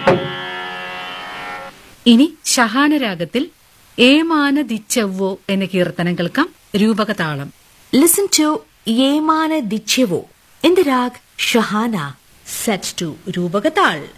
ഇനി ഷഹാനരാഗത്തിൽ ഏമാന ദിച്ചവ്വോ എന്ന കീർത്തനം കേൾക്കാം. രൂപകതാളം. Listen to Yemana Dichevo in the rag Shahana, set to രൂപകതാൾ.